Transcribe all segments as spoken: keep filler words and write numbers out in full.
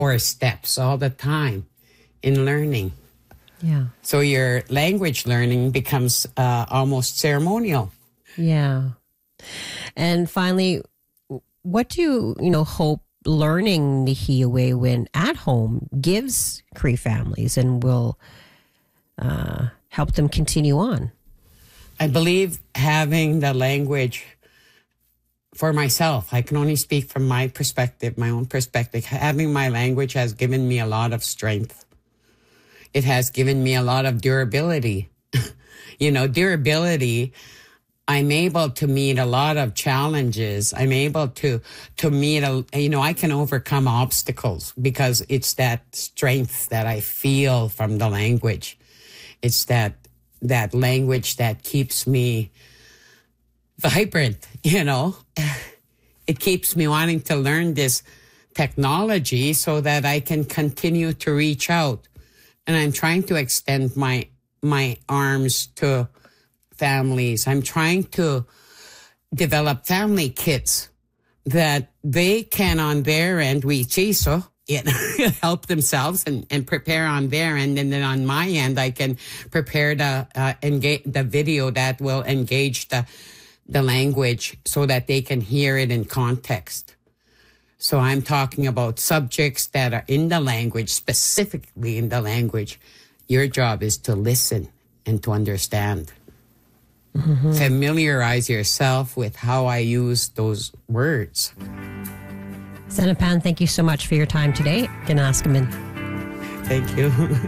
or steps all the time in learning. Yeah. So your language learning becomes uh, almost ceremonial. Yeah. And finally, what do you, you know, hope learning Nahiawewen at home gives Cree families and will uh, help them continue on? I believe having the language for myself, I can only speak from my perspective, my own perspective. Having my language has given me a lot of strength. It has given me a lot of durability. You know, durability, I'm able to meet a lot of challenges. I'm able to, to meet, a, you know, I can overcome obstacles because it's that strength that I feel from the language. It's that, that language that keeps me vibrant, you know. It keeps me wanting to learn this technology so that I can continue to reach out. And I'm trying to extend my my arms to families. I'm trying to develop family kits that they can on their end, we chiso, help themselves and, and prepare on their end. And then on my end, I can prepare the uh, engage the video that will engage the the language so that they can hear it in context. So I'm talking about subjects that are in the language, specifically in the language. Your job is to listen and to understand. Mm-hmm. Familiarize yourself with how I use those words. Senapan, thank you so much for your time today. Ganaskaman. Thank you.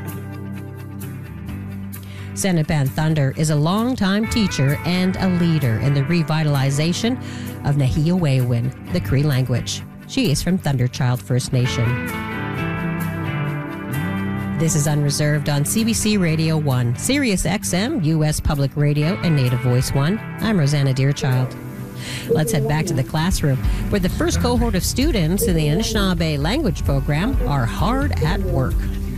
Senapan Thunder is a longtime teacher and a leader in the revitalization of Nahiawewen, the Cree language. She is from Thunderchild First Nation. This is Unreserved on C B C Radio one, Sirius X M, U S Public Radio, and Native Voice one. I'm Rosanna Deerchild. Let's head back to the classroom, where the first cohort of students in the Anishinaabe language program are hard at work.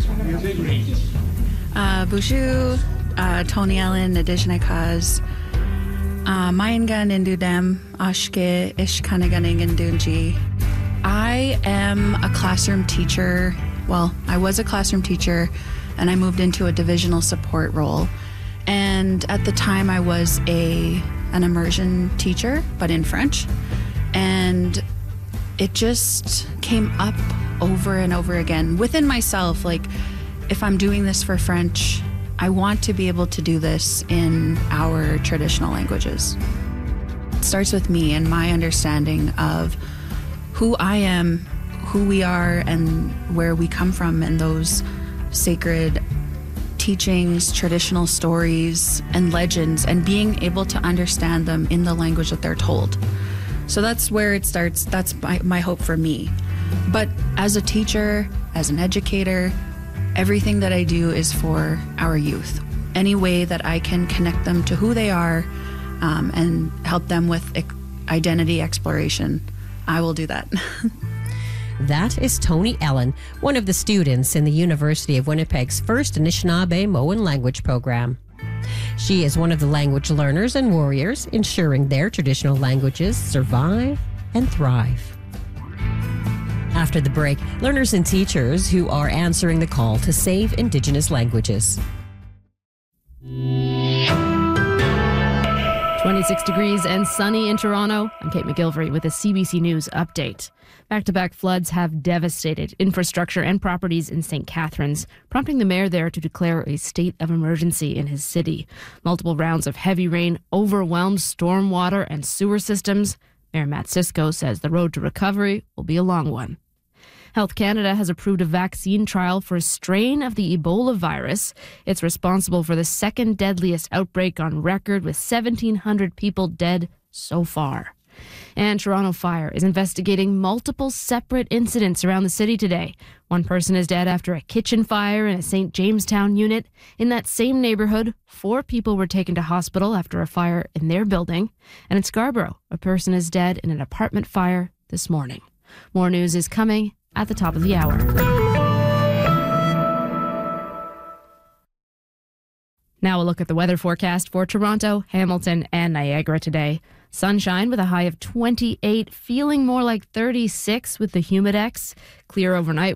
Uh, Bushu, uh, Tony Allen, Nadijnikaz, uh, Mayangan Indudem, Ashke, Ishkanaganing Indunji. I am a classroom teacher. Well, I was a classroom teacher, and I moved into a divisional support role. And at the time, I was a an immersion teacher, but in French. And it just came up over and over again within myself. Like, if I'm doing this for French, I want to be able to do this in our traditional languages. It starts with me and my understanding of who I am, who we are, and where we come from, and those sacred teachings, traditional stories, and legends, and being able to understand them in the language that they're told. So that's where it starts. That's my, my hope for me. But as a teacher, as an educator, everything that I do is for our youth. Any way that I can connect them to who they are um, and help them with identity exploration, I will do that. That is Tony Ellen, one of the students in the University of Winnipeg's first Anishinaabe-Moan language program. She is one of the language learners and warriors, ensuring their traditional languages survive and thrive. After the break, learners and teachers who are answering the call to save Indigenous languages. twenty-six degrees and sunny in Toronto. I'm Kate McGilvery with a C B C News update. Back-to-back floods have devastated infrastructure and properties in Saint Catharines, prompting the mayor there to declare a state of emergency in his city. Multiple rounds of heavy rain overwhelmed stormwater and sewer systems. Mayor Matt Cisco says the road to recovery will be a long one. Health Canada has approved a vaccine trial for a strain of the Ebola virus. It's responsible for the second deadliest outbreak on record, with seventeen hundred people dead so far. And Toronto Fire is investigating multiple separate incidents around the city today. One person is dead after a kitchen fire in a Saint Jamestown unit. In that same neighborhood, four people were taken to hospital after a fire in their building. And in Scarborough, a person is dead in an apartment fire this morning. More news is coming at the top of the hour. Now a look at the weather forecast for Toronto, Hamilton, and Niagara today. Sunshine with a high of twenty-eight, feeling more like thirty-six with the Humidex. Clear overnight